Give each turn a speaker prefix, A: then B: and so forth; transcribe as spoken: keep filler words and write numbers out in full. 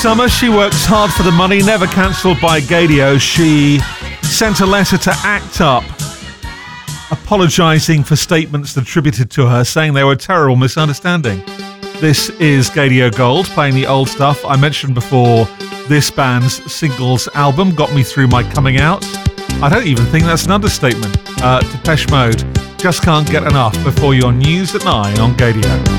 A: Summer, she works hard for the money, never cancelled by Gadio. She sent a letter to ACT UP apologising for statements attributed to her, saying they were a terrible misunderstanding. This is Gadio Gold, playing the old stuff. I mentioned before, this band's singles album got me through my coming out. I don't even think that's an understatement. Uh, Depeche Mode, just can't get enough before your news at nine on Gadio.